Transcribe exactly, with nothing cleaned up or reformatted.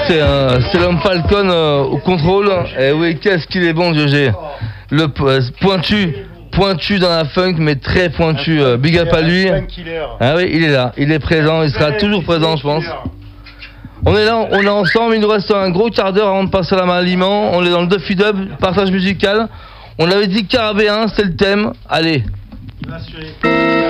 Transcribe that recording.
c'est euh, l'homme Falcon euh, au contrôle. Et oui, qu'est-ce qu'il est bon, G G. Le euh, pointu, pointu dans la funk, mais très pointu. Euh, big up à lui. Ah oui, il est là, il est présent, il sera toujours présent, je pense. On est là, on est ensemble, il nous reste un gros quart d'heure avant de passer à la main aliment. On est dans le Duffy Dub, partage musical. On avait dit carabéen, c'est le thème. Allez. Il va assurer.